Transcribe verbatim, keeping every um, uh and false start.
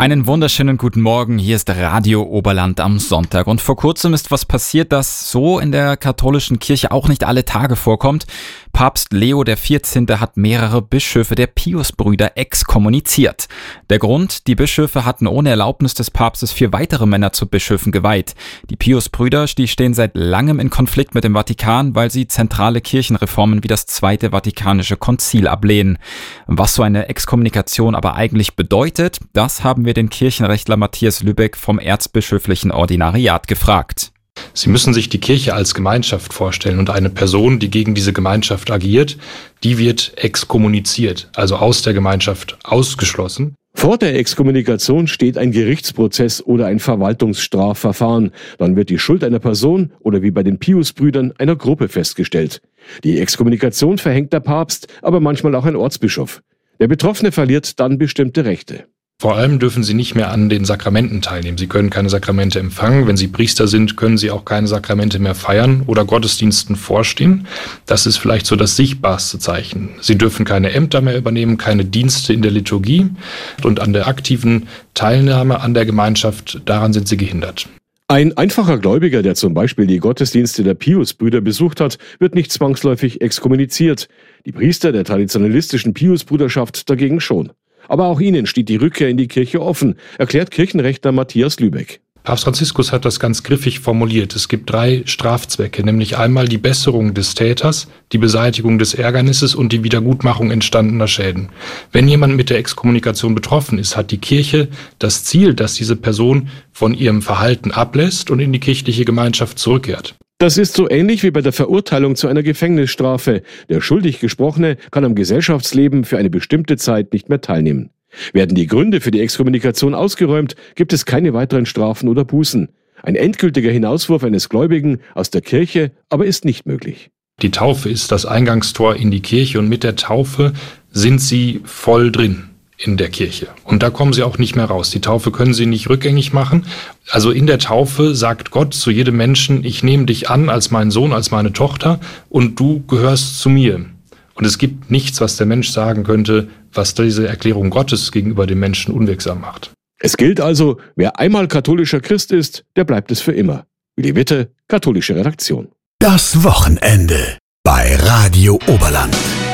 Einen wunderschönen guten Morgen, hier ist Radio Oberland am Sonntag und vor kurzem ist was passiert, das so in der katholischen Kirche auch nicht alle Tage vorkommt. Papst Leo der vierzehnte hat mehrere Bischöfe der Piusbrüder exkommuniziert. Der Grund, die Bischöfe hatten ohne Erlaubnis des Papstes vier weitere Männer zu Bischöfen geweiht. Die Piusbrüder, die stehen seit langem in Konflikt mit dem Vatikan, weil sie zentrale Kirchenreformen wie das Zweite Vatikanische Konzil ablehnen. Was so eine Exkommunikation aber eigentlich bedeutet, das haben wir den Kirchenrechtler Matthias Lübeck vom Erzbischöflichen Ordinariat gefragt. Sie müssen sich die Kirche als Gemeinschaft vorstellen und eine Person, die gegen diese Gemeinschaft agiert, die wird exkommuniziert, also aus der Gemeinschaft ausgeschlossen. Vor der Exkommunikation steht ein Gerichtsprozess oder ein Verwaltungsstrafverfahren. Dann wird die Schuld einer Person oder wie bei den Piusbrüdern einer Gruppe festgestellt. Die Exkommunikation verhängt der Papst, aber manchmal auch ein Ortsbischof. Der Betroffene verliert dann bestimmte Rechte. Vor allem dürfen sie nicht mehr an den Sakramenten teilnehmen. Sie können keine Sakramente empfangen. Wenn sie Priester sind, können sie auch keine Sakramente mehr feiern oder Gottesdiensten vorstehen. Das ist vielleicht so das sichtbarste Zeichen. Sie dürfen keine Ämter mehr übernehmen, keine Dienste in der Liturgie und an der aktiven Teilnahme an der Gemeinschaft, daran sind sie gehindert. Ein einfacher Gläubiger, der zum Beispiel die Gottesdienste der Piusbrüder besucht hat, wird nicht zwangsläufig exkommuniziert. Die Priester der traditionalistischen Piusbruderschaft dagegen schon. Aber auch ihnen steht die Rückkehr in die Kirche offen, erklärt Kirchenrechtler Matthias Lübeck. Papst Franziskus hat das ganz griffig formuliert. Es gibt drei Strafzwecke, nämlich einmal die Besserung des Täters, die Beseitigung des Ärgernisses und die Wiedergutmachung entstandener Schäden. Wenn jemand mit der Exkommunikation betroffen ist, hat die Kirche das Ziel, dass diese Person von ihrem Verhalten ablässt und in die kirchliche Gemeinschaft zurückkehrt. Das ist so ähnlich wie bei der Verurteilung zu einer Gefängnisstrafe. Der schuldig Gesprochene kann am Gesellschaftsleben für eine bestimmte Zeit nicht mehr teilnehmen. Werden die Gründe für die Exkommunikation ausgeräumt, gibt es keine weiteren Strafen oder Bußen. Ein endgültiger Hinauswurf eines Gläubigen aus der Kirche aber ist nicht möglich. Die Taufe ist das Eingangstor in die Kirche und mit der Taufe sind sie voll drin in der Kirche. Und da kommen sie auch nicht mehr raus. Die Taufe können sie nicht rückgängig machen. Also in der Taufe sagt Gott zu jedem Menschen, ich nehme dich an als meinen Sohn, als meine Tochter und du gehörst zu mir. Und es gibt nichts, was der Mensch sagen könnte, was diese Erklärung Gottes gegenüber dem Menschen unwirksam macht. Es gilt also, wer einmal katholischer Christ ist, der bleibt es für immer. Willi Witte, katholische Redaktion. Das Wochenende bei Radio Oberland.